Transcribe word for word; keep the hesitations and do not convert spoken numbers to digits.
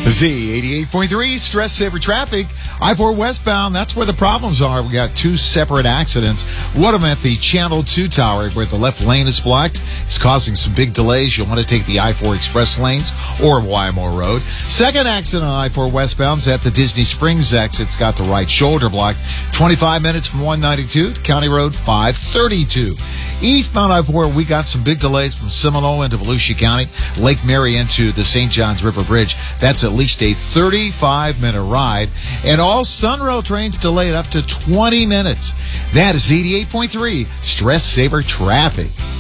Z eighty-eight point three, Stress Saver Traffic. I four westbound, that's where the problems are. We got two separate accidents. One of them at the Channel two Tower where the left lane is blocked. It's causing some big delays. You'll want to take the I four Express lanes or Wymore Road. Second accident on I four westbound is at the Disney Springs exit. It's got the right shoulder blocked. twenty-five minutes from one ninety-two to County Road five thirty-two. Eastbound I four, we got some big delays from Seminole into Volusia County, Lake Mary into the Saint Johns River Bridge. That's at least a thirty-five minute ride. And all Sunrail trains delayed up to twenty minutes. That is eighty-eight point three Stress Saver Traffic.